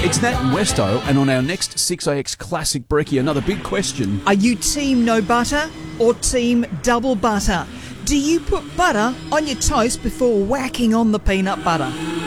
It's Nat and Westo, and on our next 6AX Classic Brekkie, another big question. Are you team no butter or team double butter? Do you put butter on your toast before whacking on the peanut butter?